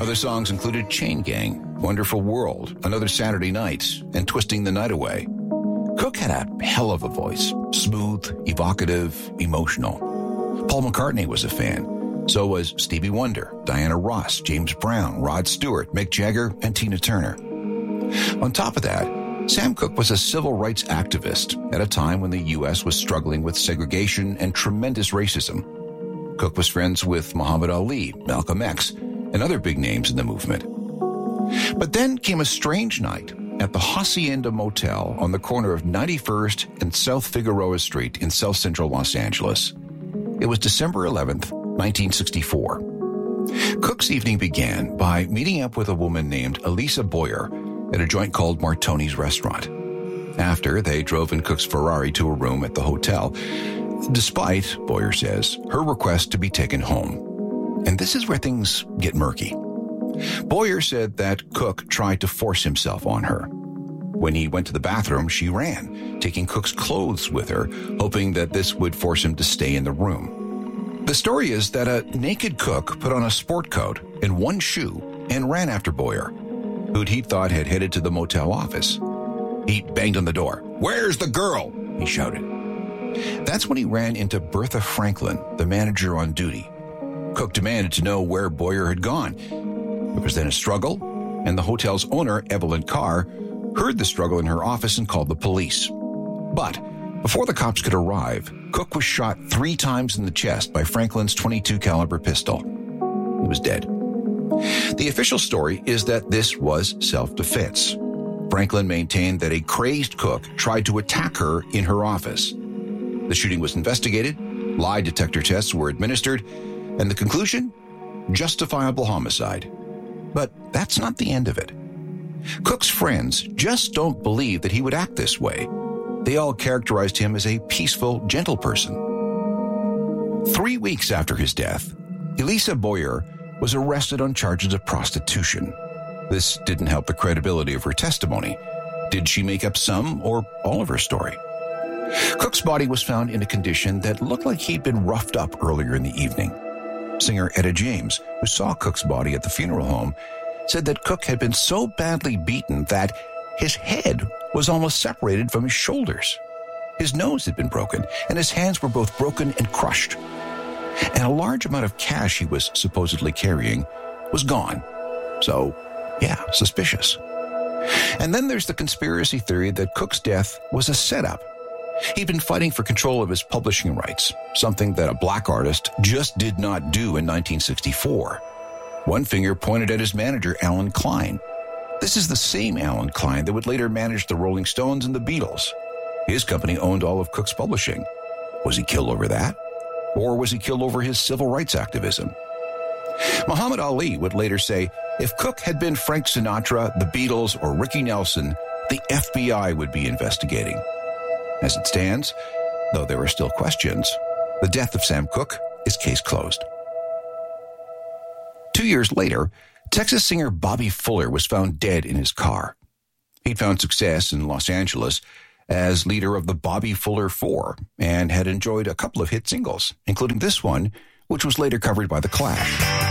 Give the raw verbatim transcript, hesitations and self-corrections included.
Other songs included Chain Gang, Wonderful World, Another Saturday Night, and Twisting the Night Away. Cook had a hell of a voice, smooth, evocative, emotional. Paul McCartney was a fan. So was Stevie Wonder, Diana Ross, James Brown, Rod Stewart, Mick Jagger, and Tina Turner. On top of that, Sam Cooke was a civil rights activist at a time when the U S was struggling with segregation and tremendous racism. Cooke was friends with Muhammad Ali, Malcolm X, and other big names in the movement. But then came a strange night at the Hacienda Motel on the corner of ninety-first and South Figueroa Street in South Central Los Angeles. It was December eleventh, nineteen sixty-four. Cooke's evening began by meeting up with a woman named Elisa Boyer at a joint called Martoni's Restaurant. After, they drove in Cooke's Ferrari to a room at the hotel, despite, Boyer says, her request to be taken home. And this is where things get murky. Boyer said that Cooke tried to force himself on her. When he went to the bathroom, she ran, taking Cooke's clothes with her, hoping that this would force him to stay in the room. The story is that a naked Cooke put on a sport coat and one shoe and ran after Boyer, who he thought had headed to the motel office. He banged on the door. "Where's the girl?" he shouted. That's when he ran into Bertha Franklin, the manager on duty. Cooke demanded to know where Boyer had gone. There was then a struggle, and the hotel's owner, Evelyn Carr, heard the struggle in her office and called the police. But before the cops could arrive, Cooke was shot three times in the chest by Franklin's twenty-two caliber pistol. He was dead. The official story is that this was self-defense. Franklin maintained that a crazed Cooke tried to attack her in her office. The shooting was investigated, lie detector tests were administered, and the conclusion? Justifiable homicide. But that's not the end of it. Cooke's friends just don't believe that he would act this way. They all characterized him as a peaceful, gentle person. Three weeks after his death, Elisa Boyer was arrested on charges of prostitution. This didn't help the credibility of her testimony. Did she make up some or all of her story? Cooke's body was found in a condition that looked like he'd been roughed up earlier in the evening. Singer Etta James, who saw Cooke's body at the funeral home, said that Cooke had been so badly beaten that his head was almost separated from his shoulders. His nose had been broken, and his hands were both broken and crushed. And a large amount of cash he was supposedly carrying was gone. So, yeah, suspicious. And then there's the conspiracy theory that Cooke's death was a setup. He'd been fighting for control of his publishing rights, something that a black artist just did not do in nineteen sixty-four. One finger pointed at his manager, Alan Klein. This is the same Alan Klein that would later manage the Rolling Stones and the Beatles. His company owned all of Cooke's publishing. Was he killed over that? Or was he killed over his civil rights activism? Muhammad Ali would later say, if Cooke had been Frank Sinatra, the Beatles, or Ricky Nelson, the F B I would be investigating. As it stands, though there are still questions, the death of Sam Cooke is case closed. Two years later, Texas singer Bobby Fuller was found dead in his car. He'd found success in Los Angeles as leader of the Bobby Fuller Four and had enjoyed a couple of hit singles, including this one, which was later covered by The Clash.